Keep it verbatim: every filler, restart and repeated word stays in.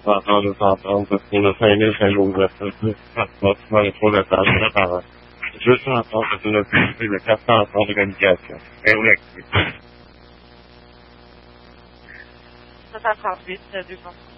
attends, de t'entendre, parce qu'on a cinq mille cinq ouvertures, tu vas aller trop de temps, je t'entends. Je suis en train de la publicité de quatre cents de communication. Électrique. sept cent trente-huit, deux cents.